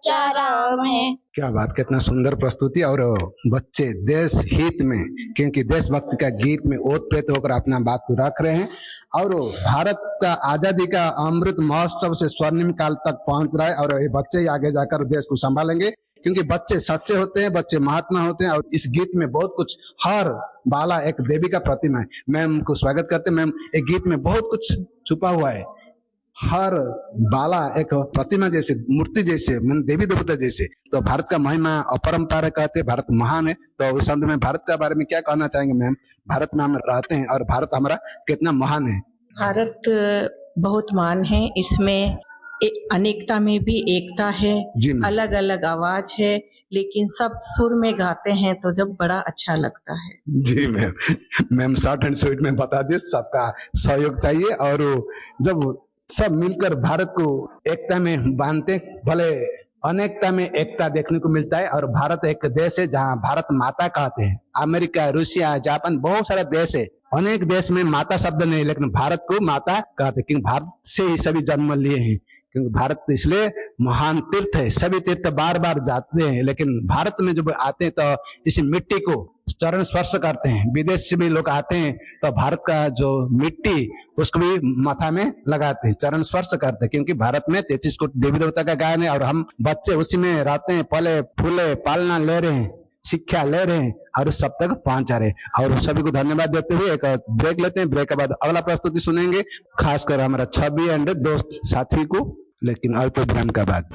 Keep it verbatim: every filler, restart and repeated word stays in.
सच्चा राम है। क्या बात, कितना सुंदर प्रस्तुति। और बच्चे देश हित में, क्योंकि देशभक्ति का गीत में ओत प्रेत होकर अपना बात को रख रहे हैं। और भारत का आजादी का अमृत महोत्सव से स्वर्णिम काल तक पहुंच रहा है और ये बच्चे ही आगे जाकर देश को संभालेंगे, क्योंकि बच्चे सच्चे होते हैं, बच्चे महात्मा होते हैं। और इस गीत में बहुत कुछ, हर बाला एक देवी का प्रतिमा है। मैम को स्वागत करते हैं। मैम, एक गीत में बहुत कुछ छुपा हुआ है। हर बाला एक प्रतिमा जैसे, मूर्ति जैसे, मन देवी देवता जैसे। तो भारत का महिमा अपरंपार कहते हैं, भारत महान है। तो उस अंत में भारत के बारे में क्या कहना चाहेंगे मैम? भारत में हम रहते हैं और भारत हमारा कितना महान है। भारत बहुत महान है, इसमें अनेकता में भी एकता है, अलग अलग आवाज है, लेकिन सब सुर में गाते हैं तो जब बड़ा अच्छा लगता है। जी ma'am, ma'am short and sweet में बता दिए, सबका सहयोग चाहिए। और जब सब मिलकर भारत को एकता में बांधते, भले अनेकता में एकता देखने को मिलता है। और भारत एक देश है जहाँ भारत माता कहते हैं। अमेरिका, रूसिया, जापान, बहुत सारा देश है। अनेक देश में माता शब्द नहीं, लेकिन भारत को माता कहते हैं, क्योंकि भारत से ही सभी जन्म लिए हैं। क्योंकि भारत इसलिए महान तीर्थ है। सभी तीर्थ बार बार जाते हैं, लेकिन भारत में जब आते हैं तो इसी मिट्टी को चरण स्पर्श करते हैं। विदेश से भी लोग आते हैं तो भारत का जो मिट्टी, उसको भी माथा में लगाते हैं, चरण स्पर्श करते हैं। क्योंकि भारत में तैतीस कोटि देवी देवता का गायन है और हम बच्चे उसी में रहते हैं, पले फूले पालना ले रहे हैं, शिक्षा ले रहे हैं और सब तक पहुंचा रहे हैं। और सभी को धन्यवाद देते हुए एक ब्रेक लेते हैं। ब्रेक के बाद अगला प्रस्तुति सुनेंगे, खासकर हमारा छवि एंड दोस्त साथी को, लेकिन अल्प विराम के बाद।